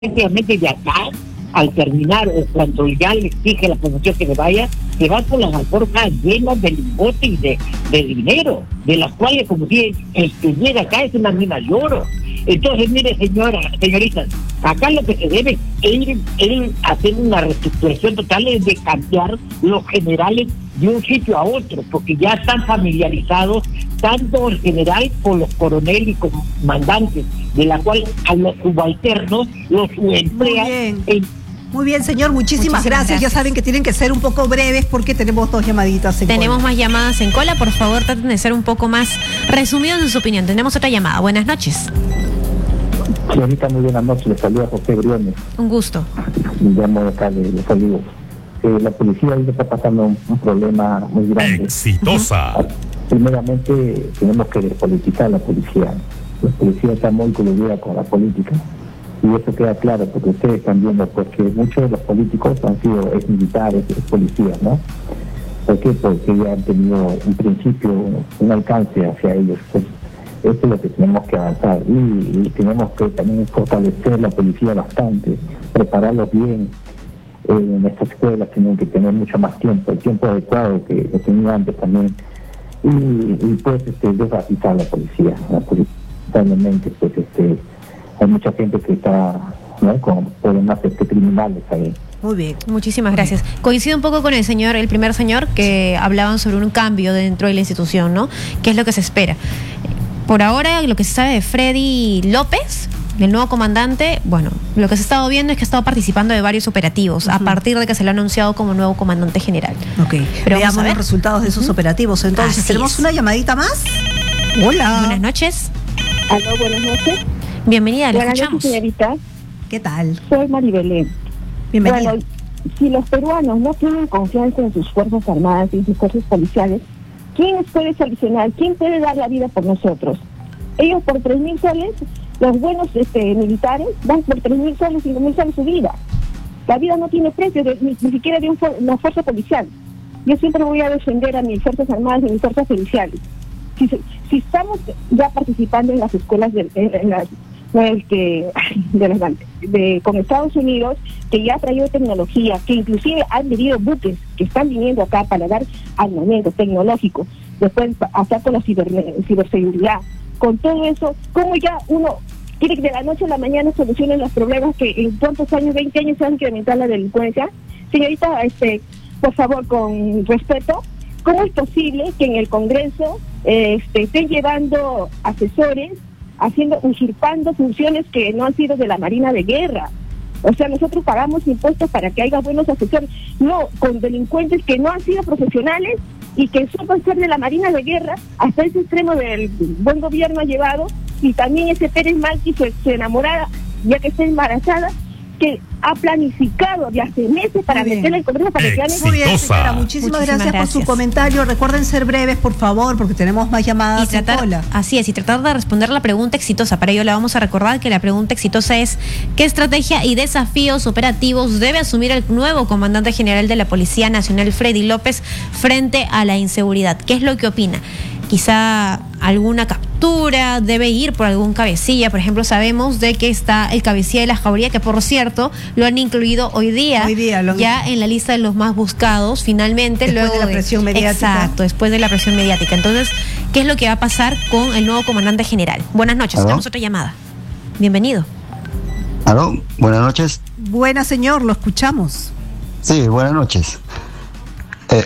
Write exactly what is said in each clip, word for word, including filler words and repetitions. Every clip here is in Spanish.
prácticamente de acá, al terminar o cuando ya le exige la profesión que se vaya, se va con las alforjas llenas de lingotes y de, de dinero, de las cuales, como si estuviera acá, es una mina de oro. Entonces, mire, señora, señoritas, acá lo que se debe es ir, ir a hacer una reestructuración total, es de cambiar los generales de un sitio a otro, porque ya están familiarizados tanto el general con los coroneles y comandantes, de la cual a los subalternos los emplean en... Muy bien, señor, muchísimas, muchísimas gracias. gracias. Ya saben que tienen que ser un poco breves porque tenemos dos llamaditas en Tenemos cola. más llamadas en cola, por favor, traten de ser un poco más resumidos en su opinión. Tenemos otra llamada. Buenas noches. Señorita, muy buenas noches. Les saluda José Briones. Un gusto. Me llamo de acá de Los Olivos. Eh, la policía hoy está pasando un, un problema muy grande. Exitosa. Uh-huh. Primeramente, tenemos que despolitizar la policía. La policía está muy coludida con la política. Y eso queda claro, porque ustedes están viendo pues, que muchos de los políticos han sido ex militares, ex policías, ¿no? ¿Por qué? Porque ya han tenido un principio, un alcance hacia ellos. Pues, esto es lo que tenemos que avanzar. Y, y tenemos que también fortalecer la policía bastante, prepararlos bien. Eh, en estas escuelas tienen que tener mucho más tiempo, el tiempo adecuado que lo tenía antes también. Y, y pues, este, desratizar la policía. La policía, realmente, pues, este... hay mucha gente que está, ¿no?, con problemas este, criminales ahí. Muy bien, muchísimas gracias. Coincido un poco con el señor, el primer señor, que hablaban sobre un cambio dentro de la institución, ¿no? ¿Qué es lo que se espera? Por ahora, lo que se sabe de Freddy López, el nuevo comandante, bueno, lo que se ha estado viendo es que ha estado participando de varios operativos, uh-huh, a partir de que se lo ha anunciado como nuevo comandante general. Ok, pero veamos los resultados de esos uh-huh. operativos. Entonces, Así ¿tenemos es. una llamadita más? Hola. Buenas noches. Aló, buenas noches. Bienvenida, le Buenas escuchamos. noches, señorita. ¿Qué tal? Soy Maribelén. Bienvenida. Bueno, si los peruanos no tienen confianza en sus fuerzas armadas y en sus fuerzas policiales, ¿quién puede solucionar? ¿Quién puede dar la vida por nosotros? Ellos por tres mil soles, los buenos este, militares, dan por tres mil soles, cinco mil soles su vida. La vida no tiene precio, de, ni, ni siquiera de un, una fuerza policial. Yo siempre voy a defender a mis fuerzas armadas y mis fuerzas policiales. Si, si estamos ya participando en las escuelas de, en, en las que de las de con Estados Unidos, que ya ha traído tecnología, que inclusive han venido buques que están viniendo acá para dar armamento tecnológico, después hasta con la ciber, ciberseguridad, con todo eso, ¿cómo ya uno quiere que de la noche a la mañana solucionen los problemas que en cuántos años, veinte años se han incrementado la delincuencia? Señorita, este, por favor, con respeto, ¿cómo es posible que en el Congreso eh, este, estén llevando asesores, haciendo, usurpando funciones que no han sido de la Marina de Guerra? O sea, nosotros pagamos impuestos para que haya buenos asesores, no con delincuentes que no han sido profesionales y que suelen ser de la Marina de Guerra, hasta ese extremo del buen gobierno ha llevado. Y también ese Pérez Malqui, su, su enamorada, ya que está embarazada, que ha planificado de hace meses para meterla en Congreso para que gane. Muy bien, señora, muchísimas, muchísimas gracias, gracias por su comentario. Recuerden ser breves, por favor, porque tenemos más llamadas y tratar, en cola. Así es, y tratar de responder la pregunta exitosa. Para ello le vamos a recordar que la pregunta exitosa es: ¿qué estrategia y desafíos operativos debe asumir el nuevo comandante general de la Policía Nacional, Freddy López, frente a la inseguridad? ¿Qué es lo que opina? Quizá alguna captura, debe ir por algún cabecilla. Por ejemplo, sabemos de que está el cabecilla de la Jauría, que por cierto lo han incluido hoy día, hoy día lo ya en la lista de los más buscados, finalmente, después luego de la presión de, mediática. Exacto, después de la presión mediática. Entonces, ¿qué es lo que va a pasar con el nuevo comandante general? Buenas noches, ¿Aló? Tenemos otra llamada. Bienvenido. Aló, buenas noches. Buenas, señor, lo escuchamos. Sí, buenas noches. Eh,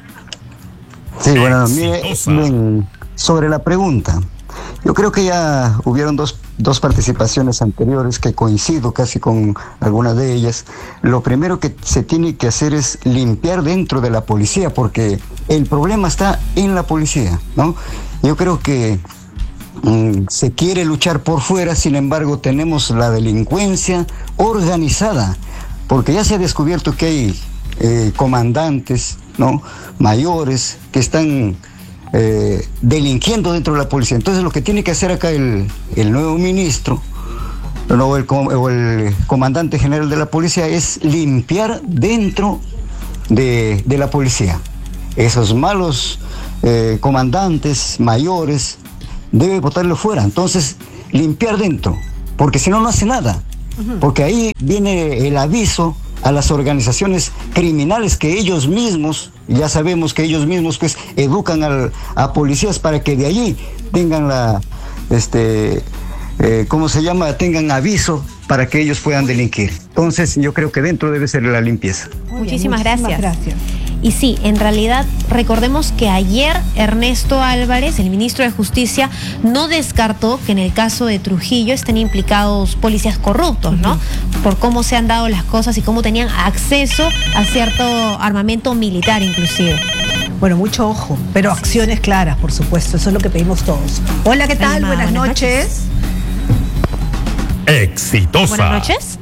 sí, bueno, mire, bien, sobre la pregunta, yo creo que ya hubieron dos, dos participaciones anteriores que coincido casi con algunas de ellas. Lo primero que se tiene que hacer es limpiar dentro de la policía, porque el problema está en la policía, ¿no? Yo creo que mm, se quiere luchar por fuera, sin embargo tenemos la delincuencia organizada, porque ya se ha descubierto que hay eh, comandantes, ¿no?, mayores que están eh, delinquiendo dentro de la policía. Entonces lo que tiene que hacer acá el, el nuevo ministro o el, o el comandante general de la policía es limpiar dentro de, de la policía. Esos malos eh, comandantes mayores debe botarlo fuera. Entonces limpiar dentro, porque si no, no hace nada. Uh-huh. Porque ahí viene el aviso a las organizaciones criminales que ellos mismos, ya sabemos que ellos mismos pues educan al, a policías para que de allí tengan la, este, eh, ¿cómo se llama? Tengan aviso para que ellos puedan delinquir. Entonces yo creo que dentro debe ser la limpieza. Muchísimas, muchísimas gracias. gracias. Y sí, en realidad, recordemos que ayer Ernesto Álvarez, el ministro de Justicia, no descartó que en el caso de Trujillo estén implicados policías corruptos, ¿no? Uh-huh. Por cómo se han dado las cosas y cómo tenían acceso a cierto armamento militar inclusive. Bueno, mucho ojo, pero acciones claras, por supuesto, eso es lo que pedimos todos. Hola, ¿qué tal? Alma, buenas, buenas noches. noches. Exitosa. Buenas noches.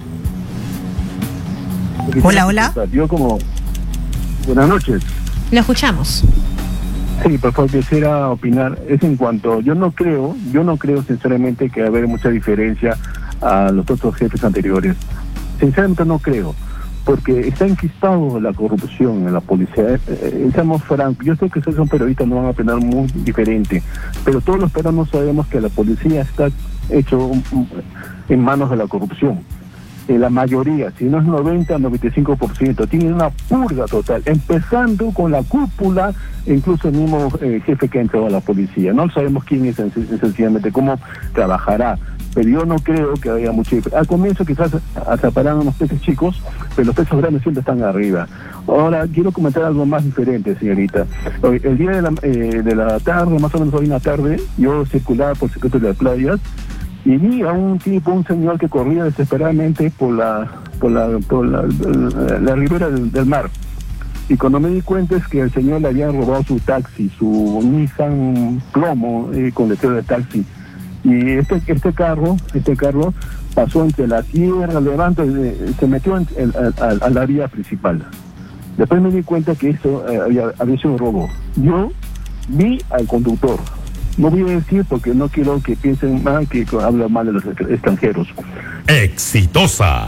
Hola, hola. Yo como... Buenas noches. Lo escuchamos. Sí, por favor, quisiera opinar. Es en cuanto, yo no creo, yo no creo sinceramente que va a haber mucha diferencia a los otros jefes anteriores. Sinceramente no creo, porque está enquistado la corrupción en la policía. Eh, seamos francos, yo sé que ustedes son periodistas, no van a opinar muy diferente, pero todos los peruanos sabemos que la policía está hecho en manos de la corrupción. La mayoría, si no es noventa, noventa y cinco por ciento, tienen una purga total, empezando con la cúpula, incluso el mismo eh, jefe que ha entrado a la policía. No sabemos quién es sencillamente, cómo trabajará, pero yo no creo que haya mucho. Al comienzo quizás atraparán unos peces chicos, pero los peces grandes siempre están arriba. Ahora, quiero comentar algo más diferente, señorita. Hoy, el día de la, eh, de la tarde, más o menos hoy en la tarde, yo circulaba por el circuito de las playas, y vi a un tipo, un señor que corría desesperadamente por la por la, por la, la, la ribera del, del mar. Y cuando me di cuenta es que el señor le habían robado su taxi, su Nissan Plomo eh, con letrero de taxi. Y este este carro, este carro pasó entre la tierra, levantó, eh, se metió en, en, a, a la vía principal. Después me di cuenta que eso eh, había, había sido un robo. Yo vi al conductor. No voy a decir porque no quiero que piensen mal que hablo mal de los extranjeros. Exitosa.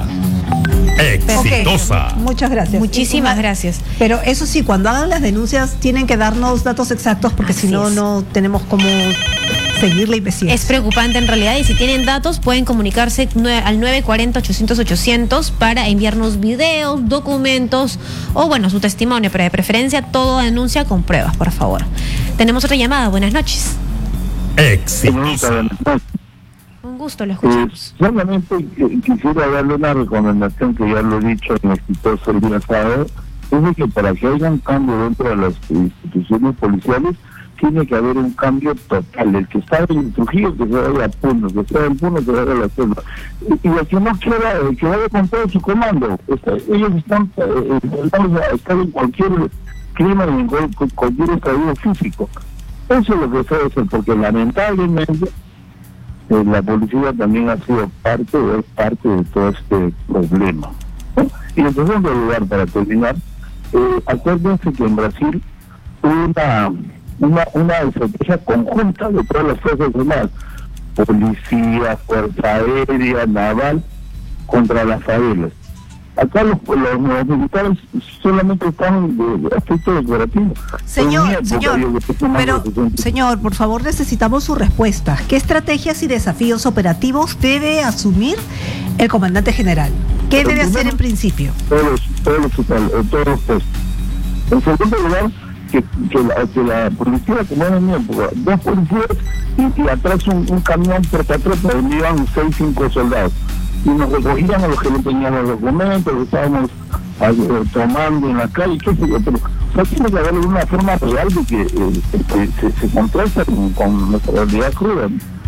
Exitosa. Okay. Muchas gracias. Muchísimas gracias. Pero eso sí, cuando hagan las denuncias tienen que darnos datos exactos porque si no, no tenemos cómo seguir la investigación. Es preocupante en realidad y si tienen datos pueden comunicarse al nueve cuatro cero, ochocientos, ochocientos para enviarnos videos, documentos o bueno, su testimonio, pero de preferencia todo denuncia con pruebas, por favor. Tenemos otra llamada. Buenas noches. Exitosa. Un gusto, lo escuchamos. Eh, solamente eh, quisiera darle una recomendación que ya lo he dicho en Exitoso el día sábado, es de que para que haya un cambio dentro de las instituciones policiales tiene que haber un cambio total. El que está en Trujillo que se vaya a Puno, que está en Puno que se vaya a la selva. Y, y el que no quiera, el que vaya con todo su comando. Está, ellos están eh, a estar en cualquier crimen, en cualquier estadio físico. Eso es lo que se debe hacer, porque lamentablemente eh, la policía también ha sido parte o es parte de todo este problema, ¿no? Y en segundo lugar, para terminar, eh, acuérdense que en Brasil hubo una, una, una estrategia conjunta de todas las fuerzas armadas, policía, fuerza aérea, naval, contra las favelas. Acá los, los, los militares solamente están de aspecto decorativo. Señor, señor, pero, señor, por favor necesitamos su respuesta. ¿Qué estrategias y desafíos operativos debe asumir el comandante general? ¿Qué debe hacer en principio? Todos, todos los todos los puestos. En segundo lugar, que, que, la, que la policía, como era en mi época, dos policías y, y atrás un, un camión portatropa donde iban seis, cinco soldados. Y nos recogían a los que no tenían los documentos, que estábamos eh, tomando en la calle, qué sé yo, pero o sea, tiene que haber una forma real de que, eh, que se, se contrasta con, con nuestra realidad cruda.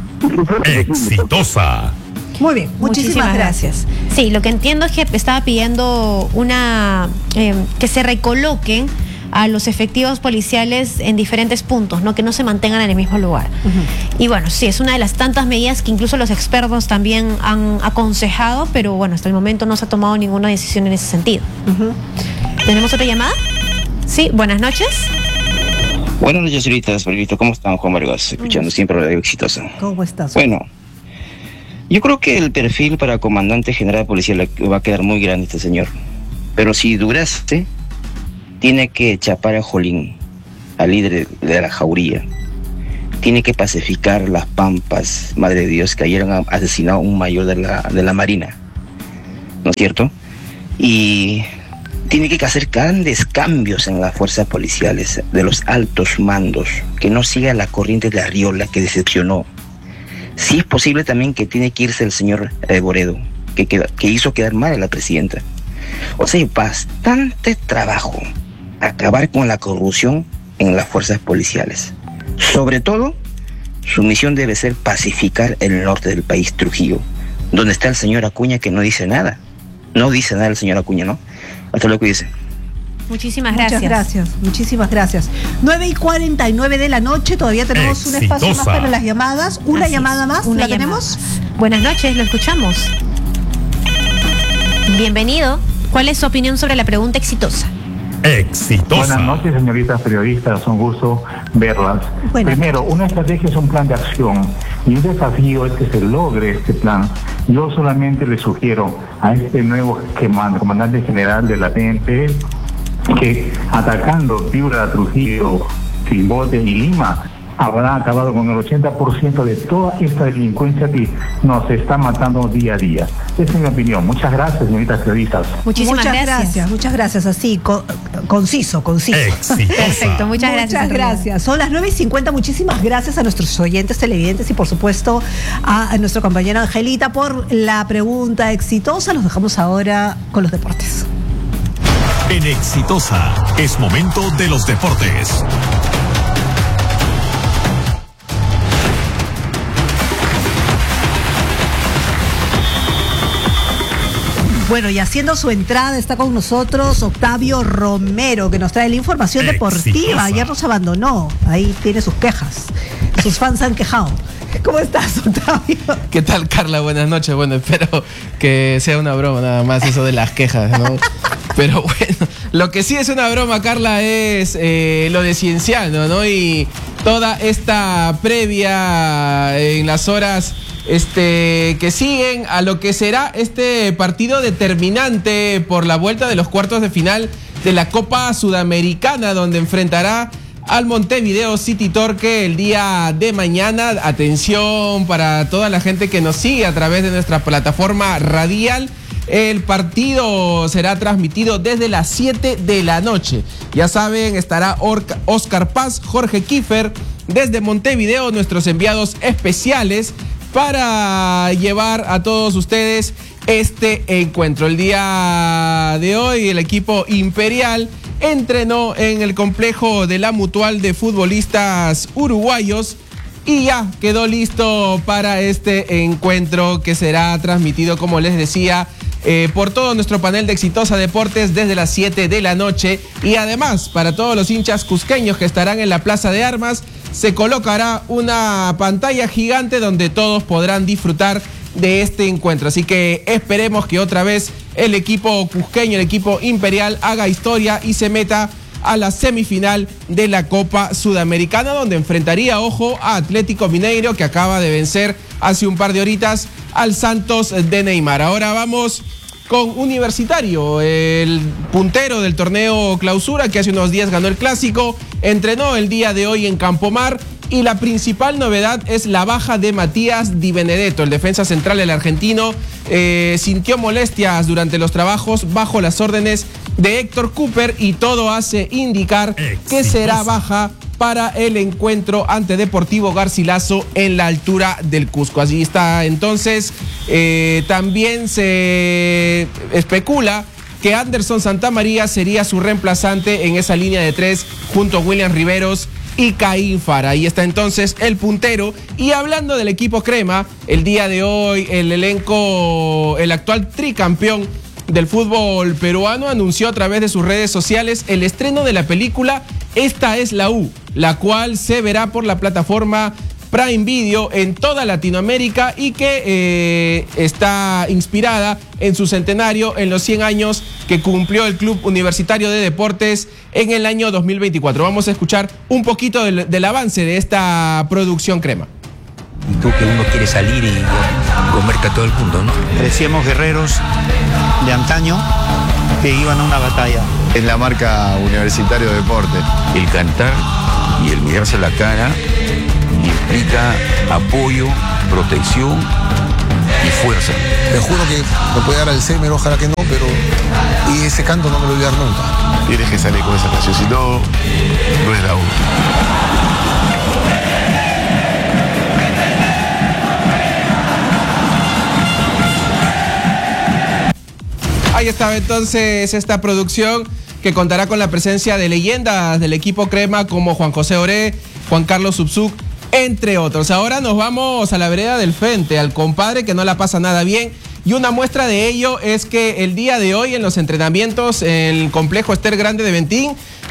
Exitosa. Muy bien, muchísimas, muchísimas gracias. gracias. Sí, lo que entiendo es que estaba pidiendo una eh, que se recoloquen a los efectivos policiales en diferentes puntos, ¿no? Que no se mantengan en el mismo lugar. Uh-huh. Y bueno, sí, es una de las tantas medidas que incluso los expertos también han aconsejado, pero bueno, hasta el momento no se ha tomado ninguna decisión en ese sentido. Uh-huh. ¿Tenemos otra llamada? Sí, buenas noches. Buenas noches, señoritas. ¿Cómo están, Juan Vargas? Escuchando siempre Radio Exitosa. ¿Cómo estás? Bueno, yo creo que el perfil para comandante general de policía va a quedar muy grande este señor, pero si durase tiene que chapar a Jolín, al líder de la jauría. Tiene que pacificar las pampas, madre de Dios, que ayer han asesinado a un mayor de la, de la Marina. ¿no es cierto? Y tiene que hacer grandes cambios en las fuerzas policiales, de los altos mandos, que no siga la corriente de Arriola, que decepcionó. Si es posible también que tiene que irse el señor eh, Boredo, que, que, que hizo quedar mal a la presidenta. O sea, bastante trabajo acabar con la corrupción en las fuerzas policiales. Sobre todo, su misión debe ser pacificar el norte del país, Trujillo, donde está el señor Acuña, que no dice nada. No dice nada el señor Acuña, ¿no? Hasta luego, dice. Muchísimas gracias. Muchas gracias, muchísimas gracias. nueve y cuarenta y nueve de la noche, todavía tenemos Exitosa. un espacio más para las llamadas. Una Así llamada es, más, ¿la tenemos? Más. Buenas noches, lo escuchamos. Bienvenido. ¿Cuál es su opinión sobre la pregunta exitosa? Exitosa. Buenas noches, señoritas periodistas, un gusto verlas. Buenas Primero, noches. Una estrategia es un plan de acción y un desafío es que se logre este plan. Yo solamente le sugiero a este nuevo comandante general de la P N P que atacando Piura, Trujillo, Chimbote y Lima habrá acabado con el ochenta por ciento de toda esta delincuencia que nos está matando día a día. Esa es mi opinión. Muchas gracias, señoritas periodistas. Muchísimas muchas gracias. gracias. Muchas gracias. Así, co conciso, conciso. Exitosa. Perfecto, muchas gracias. Muchas gracias. Son las nueve y cincuenta. Muchísimas gracias a nuestros oyentes televidentes y, por supuesto, a, a nuestra compañera Angelita por la pregunta exitosa. Los dejamos ahora con los deportes. En Exitosa es momento de los deportes. Bueno, y haciendo su entrada está con nosotros Octavio Romero, que nos trae la información Exitosa. deportiva. Ayer nos abandonó, ahí tiene sus quejas, sus fans han quejado. ¿Cómo estás, Octavio? ¿Qué tal, Carla? Buenas noches. Bueno, espero que sea una broma nada más eso de las quejas, ¿no? Pero bueno, lo que sí es una broma, Carla, es eh, lo de Cienciano, ¿no? Y toda esta previa en las horas este, que siguen a lo que será este partido determinante por la vuelta de los cuartos de final de la Copa Sudamericana, donde enfrentará al Montevideo City Torque el día de mañana. Atención para toda la gente que nos sigue a través de nuestra plataforma radial. El partido será transmitido desde las siete de la noche. Ya saben, estará Oscar Paz, Jorge Kiefer, desde Montevideo, nuestros enviados especiales para llevar a todos ustedes este encuentro. El día de hoy el equipo imperial entrenó en el complejo de la Mutual de futbolistas uruguayos y ya quedó listo para este encuentro que será transmitido, como les decía, eh, por todo nuestro panel de Exitosa Deportes desde las siete de la noche. Y además, para todos los hinchas cusqueños que estarán en la Plaza de Armas, se colocará una pantalla gigante donde todos podrán disfrutar de este encuentro. Así que esperemos que otra vez el equipo cusqueño, el equipo imperial, haga historia y se meta a la semifinal de la Copa Sudamericana, donde enfrentaría, ojo, a Atlético Mineiro, que acaba de vencer hace un par de horitas al Santos de Neymar. Ahora vamos con Universitario, el puntero del torneo Clausura, que hace unos días ganó el Clásico, entrenó el día de hoy en Campomar. Y la principal novedad es la baja de Matías Di Benedetto, el defensa central, el argentino, eh, sintió molestias durante los trabajos bajo las órdenes de Héctor Cooper y todo hace indicar Exitosa. que será baja para el encuentro ante Deportivo Garcilaso en la altura del Cusco. Así está. Entonces, eh, también se especula que Anderson Santamaría sería su reemplazante en esa línea de tres junto a William Riveros y Caín Fara. Ahí está entonces el puntero. Y hablando del equipo crema, el día de hoy el elenco, el actual tricampeón del fútbol peruano, anunció a través de sus redes sociales el estreno de la película Esta es la U, la cual se verá por la plataforma Prime Video en toda Latinoamérica y que eh, está inspirada en su centenario, en los cien años que cumplió el Club Universitario de Deportes en el año dos mil veinticuatro. Vamos a escuchar un poquito del, del avance de esta producción crema. Y tú que uno quiere salir y comerte a todo el mundo, ¿no? Decíamos guerreros de antaño que iban a una batalla. Es la marca Universitario de Deporte. El cantar y el mirarse a la cara implica apoyo, protección y fuerza. Te juro que me puede dar Alzheimer, ojalá que no, pero y ese canto no me lo voy a dar nunca. Tienes que salir con esa canción, si no, no es la U. Ahí estaba entonces esta producción que contará con la presencia de leyendas del equipo Crema como Juan José Oré, Juan Carlos Subsuc, entre otros. Ahora nos vamos a la vereda del frente, al compadre que no la pasa nada bien. Y una muestra de ello es que el día de hoy en los entrenamientos en el complejo Ester Grande de Ventín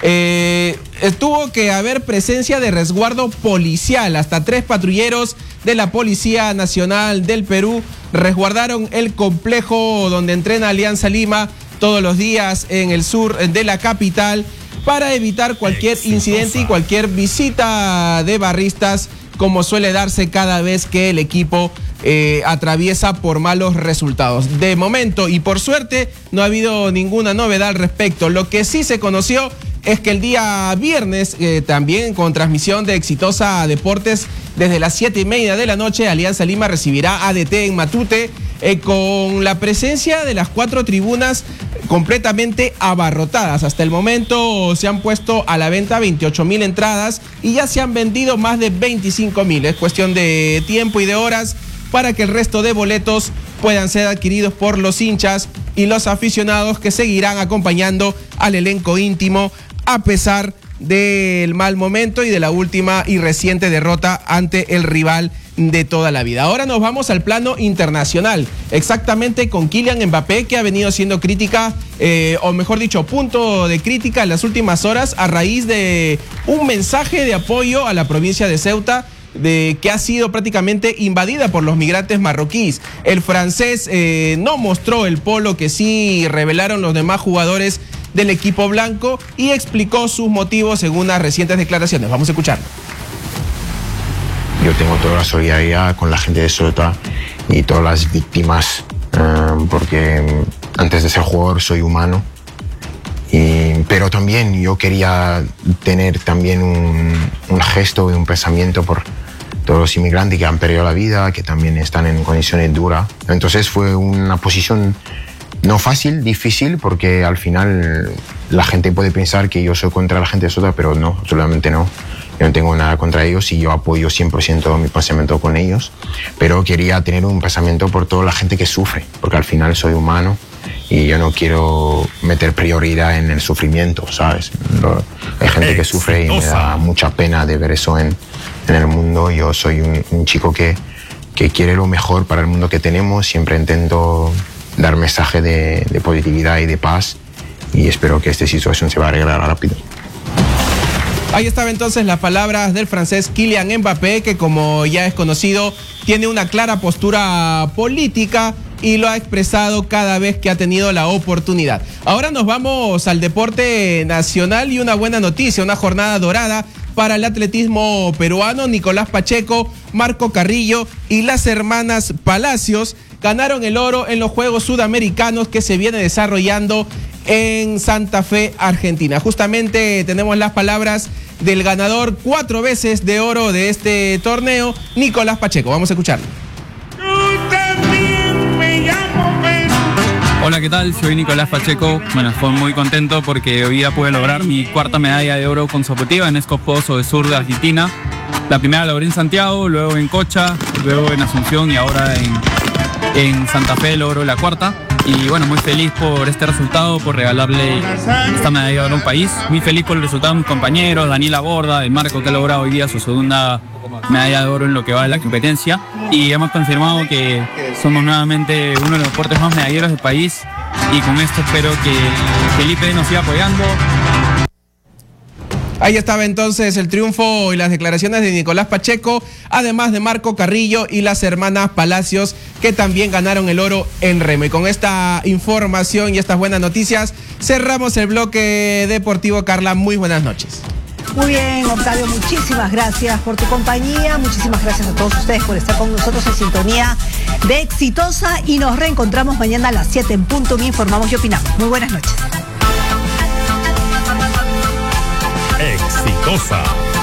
eh, tuvo que haber presencia de resguardo policial. Hasta tres patrulleros de la Policía Nacional del Perú resguardaron el complejo donde entrena Alianza Lima todos los días en el sur de la capital para evitar cualquier incidente y cualquier visita de barristas como suele darse cada vez que el equipo eh, atraviesa por malos resultados. De momento y por suerte no ha habido ninguna novedad al respecto. Lo que sí se conoció es que el día viernes, eh, también con transmisión de Exitosa Deportes, desde las siete y media de la noche, Alianza Lima recibirá A D T en Matute, eh, con la presencia de las cuatro tribunas completamente abarrotadas. Hasta el momento se han puesto a la venta veintiocho mil entradas y ya se han vendido más de veinticinco mil. Es cuestión de tiempo y de horas para que el resto de boletos puedan ser adquiridos por los hinchas y los aficionados que seguirán acompañando al elenco íntimo a pesar del mal momento y de la última y reciente derrota ante el rival de toda la vida. Ahora nos vamos al plano internacional, exactamente con Kylian Mbappé, que ha venido siendo crítica, eh, o mejor dicho, punto de crítica en las últimas horas a raíz de un mensaje de apoyo a la provincia de Ceuta, de que ha sido prácticamente invadida por los migrantes marroquíes. El francés eh, no mostró el polo que sí revelaron los demás jugadores del equipo blanco y explicó sus motivos en unas recientes declaraciones. Vamos a escucharlo. Yo tengo toda la solidaridad con la gente de Ceuta y todas las víctimas, eh, porque antes de ser jugador soy humano. Y, pero también yo quería tener también un, un gesto y un pensamiento por todos los inmigrantes que han perdido la vida, que también están en condiciones duras. Entonces fue una posición no fácil, difícil, porque al final la gente puede pensar que yo soy contra la gente de Ceuta, pero no, absolutamente no. Yo no tengo nada contra ellos y yo apoyo cien por ciento mi pensamiento con ellos, pero quería tener un pensamiento por toda la gente que sufre, porque al final soy humano y yo no quiero meter prioridad en el sufrimiento, ¿sabes? Lo, hay gente que sufre y me da mucha pena de ver eso en, en el mundo. Yo soy un, un chico que, que quiere lo mejor para el mundo que tenemos, siempre intento dar mensaje de, de positividad y de paz y espero que esta situación se va a arreglar rápido. Ahí estaba entonces las palabras del francés Kylian Mbappé, que como ya es conocido, tiene una clara postura política y lo ha expresado cada vez que ha tenido la oportunidad. Ahora nos vamos al deporte nacional y una buena noticia, una jornada dorada para el atletismo peruano. Nicolás Pacheco, Marco Carrillo y las hermanas Palacios ganaron el oro en los Juegos Sudamericanos que se viene desarrollando en Santa Fe, Argentina. Justamente tenemos las palabras del ganador cuatro veces de oro de este torneo, Nicolás Pacheco. Vamos a escucharlo. Hola, ¿qué tal? Soy Nicolás Pacheco. Bueno, estoy muy contento porque hoy día pude lograr mi cuarta medalla de oro consecutiva en Escos Pozo de Sur de Argentina. La primera la logré en Santiago, luego en Cocha, luego en Asunción y ahora en, en Santa Fe logro la cuarta. Y bueno, muy feliz por este resultado, por regalarle esta medalla de oro a un país. Muy feliz por el resultado de mis compañeros, Daniela Borda, el Marco, que ha logrado hoy día su segunda medalla de oro en lo que va de la competencia. Y hemos confirmado que somos nuevamente uno de los deportes más medalleros del país. Y con esto espero que Felipe nos siga apoyando. Ahí estaba entonces el triunfo y las declaraciones de Nicolás Pacheco, además de Marco Carrillo y las hermanas Palacios, que también ganaron el oro en remo. Y con esta información y estas buenas noticias, cerramos el bloque deportivo. Carla, muy buenas noches. Muy bien, Octavio, muchísimas gracias por tu compañía, muchísimas gracias a todos ustedes por estar con nosotros en sintonía de Exitosa y nos reencontramos mañana a las siete en punto. Me informamos y opinamos. Muy buenas noches. Exitosa.